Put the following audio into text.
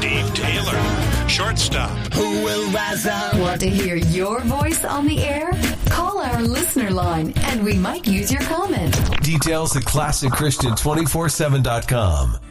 Steve Taylor, shortstop. Who will rise up? Want to hear your voice on the air? Call our listener line and we might use your comment. Details at ClassicChristian247.com.